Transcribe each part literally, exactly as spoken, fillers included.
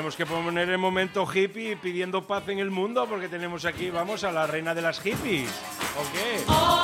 tenemos que poner el momento hippie pidiendo paz en el mundo porque tenemos aquí, vamos, a la reina de las hippies. ¿O qué?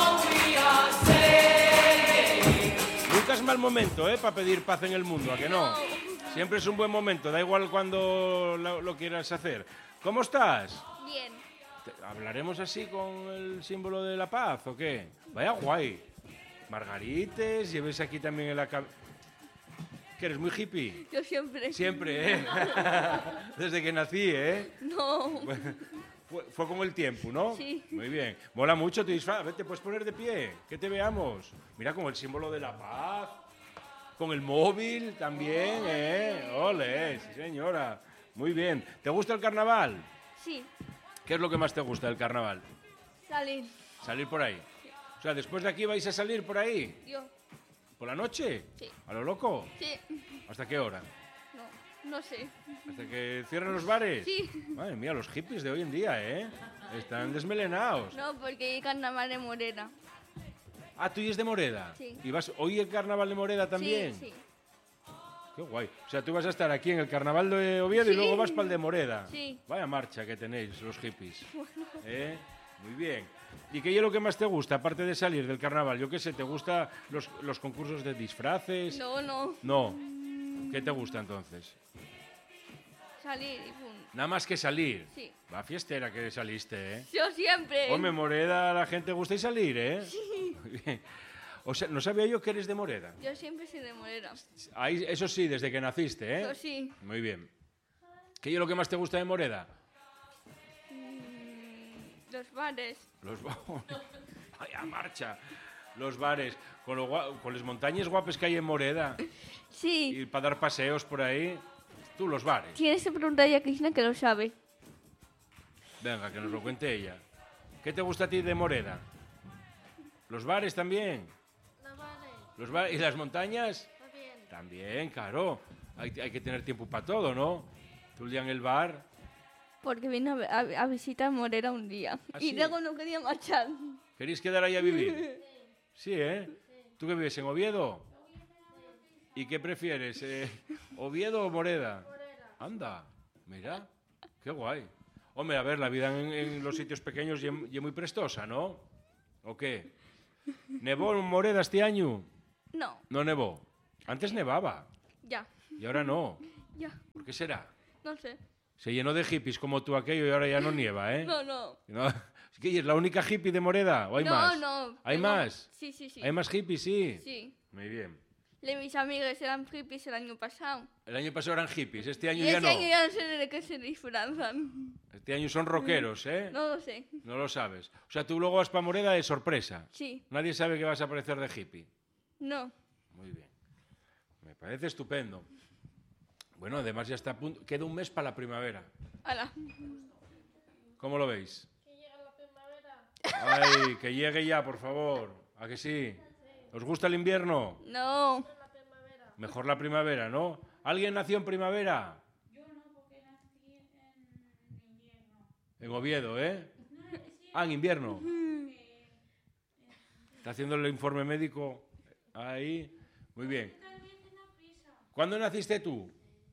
Nunca es mal momento, ¿eh? Para pedir paz en el mundo, ¿a que no? Siempre es un buen momento, da igual cuando lo, lo quieras hacer. ¿Cómo estás? Bien. ¿Hablaremos así con el símbolo de la paz o qué? Vaya guay. Margarites, lleves aquí también en la cabeza. ¿Que eres muy hippie? Yo siempre. Siempre, ¿eh? Desde que nací, ¿eh? No. Fue, fue como el tiempo, ¿no? Sí. Muy bien. Mola mucho tu disfraz. Vete, puedes poner de pie. Que te veamos. Mira, con el símbolo de la paz. Con el móvil también, ¿eh? Ole, sí, señora. Muy bien. ¿Te gusta el carnaval? Sí. ¿Qué es lo que más te gusta del carnaval? Salir. Salir por ahí. O sea, después de aquí vais a salir por ahí. Yo. ¿Por la noche? Sí. ¿A lo loco? Sí. ¿Hasta qué hora? No. No sé. ¿Hasta que cierren los bares? Sí. Madre mía, los hippies de hoy en día, ¿eh? Están desmelenados. No, porque hay carnaval de Morena. Ah, ¿tú y es de Moreda? Sí. ¿Y vas hoy el carnaval de Moreda también? Sí, sí. Qué guay. O sea, tú vas a estar aquí en el carnaval de Oviedo Sí. y luego vas para el de Moreda. Sí. Vaya marcha que tenéis, los hippies. ¿Eh? Muy bien. ¿Y qué es lo que más te gusta, aparte de salir del carnaval? Yo qué sé, ¿te gustan los, los concursos de disfraces? No, no. No. ¿Qué te gusta entonces? Salir y pum. Nada más que salir. Sí. Va fiestera que saliste, ¿eh? Yo siempre. Hombre, Moreda, a la gente gusta y salir, ¿eh? Sí. Muy bien. O sea, no sabía yo que eres de Moreda. Yo siempre soy de Morena. Ahí, eso sí, desde que naciste, ¿eh? Yo sí. Muy bien. ¿Qué es lo que más te gusta de Moreda? Mm, los bares. Los Vaya marcha. Los bares. Con, lo gua- con las montañas guapas que hay en Moreda. Sí. Y para dar paseos por ahí. Tú, los bares. Tienes que preguntarle a Cristina que lo sabe. Venga, que nos lo cuente ella. ¿Qué te gusta a ti de Moreda? ¿Los bares también? Los bares. ¿Los bares? ¿Y las montañas? También. También, claro. Hay, hay que tener tiempo para todo, ¿no? Tú el día en el bar. Porque vine a, a- a visitar Morera un día. ¿Ah, y sí? luego no quería marchar. ¿Queréis quedar ahí a vivir? Sí, ¿eh? ¿Tú qué vives en Oviedo? ¿Y qué prefieres? eh, ¿Oviedo o Moreda? Anda, mira, qué guay. Hombre, a ver, la vida en, en los sitios pequeños y es muy prestosa, ¿no? ¿O qué? ¿Nevó en Moreda este año? No, No nevó. Antes nevaba ya, y ahora no. ya, ¿Por qué será? no sé. Se llenó de hippies como tú aquello y ahora ya no nieva, ¿eh? No, no. No. ¿Es que es la única hippie de Moreda o hay no, más? no. ¿Hay tengo- más? Sí, sí, sí. ¿Hay más hippies? Sí. Sí. Muy bien. Le, mis amigos eran hippies el año pasado. El año pasado eran hippies, este año Y ya este no. año ya no sé de qué se disfrazan. Este año son rockeros, ¿eh? No lo sé. No lo sabes. O sea, tú luego vas para Moreda de sorpresa. Sí. Nadie sabe que vas a aparecer de hippie. No. Muy bien. Me parece estupendo. Bueno, además ya está a punto. Queda un mes para la primavera. Hala. ¿Cómo lo veis? Ay, que llegue ya, por favor. ¿A que sí? ¿Os gusta el invierno? No. Mejor la primavera, ¿no? ¿Alguien nació en primavera? Yo no, porque nací en invierno. En Oviedo, ¿eh? Ah, en invierno. Está haciendo el informe médico ahí. Muy bien. ¿Cuándo naciste tú?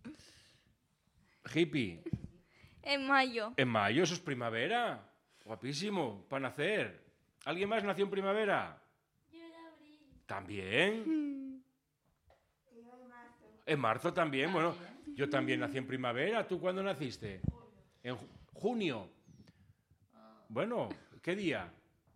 Hippie. En mayo. En mayo, eso es primavera. Guapísimo, para nacer. ¿Alguien más nació en primavera? Yo en abril. ¿También? En marzo también, bueno. Yo también nací en primavera. ¿Tú cuándo naciste? En ju- junio. Bueno, ¿qué día?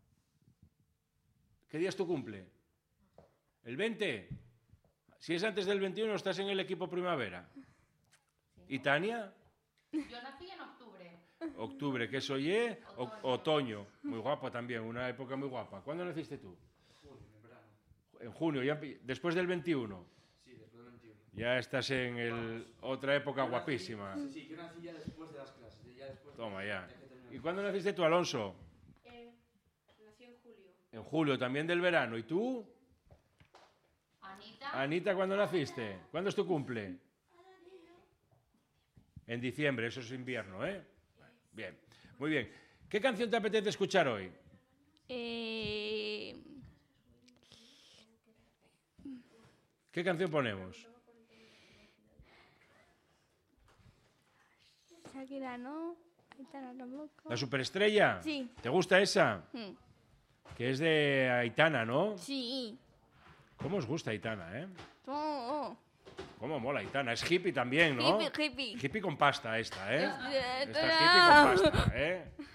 ¿Qué día es tu cumple? ¿El veinte? Si es antes del veintiuno, estás en el equipo primavera. ¿Y Tania? Yo nací en octubre. Octubre, ¿qué soy? eh? O- otoño. Muy guapa también, una época muy guapa. ¿Cuándo naciste tú? En junio, ya, empe- después del veintiuno. Sí, después del veintiuno. Ya estás en el, otra época guapísima. Sí, sí, yo nací ya después de las clases. Ya después Toma ya. de que terminó. ¿Y cuándo naciste tú, Alonso? Nací en julio. En julio, también del verano. ¿Y tú? Anita. Anita, ¿cuándo naciste? ¿Cuándo es tu cumple? En diciembre, eso es invierno, ¿eh? Bien, muy bien. ¿Qué canción te apetece escuchar hoy? Eh, ¿Qué canción ponemos? Shakira no. Aitana tampoco. ¿La superestrella? Sí. ¿Te gusta esa? Mm. Que es de Aitana, ¿no? Sí. ¿Cómo os gusta Aitana, eh? Oh, ¿Cómo mola Aitana? Es hippie también, ¿no? Hippie, hippie. Hippie con pasta esta, ¿eh? Es- Esta hippie con pasta, ¿eh?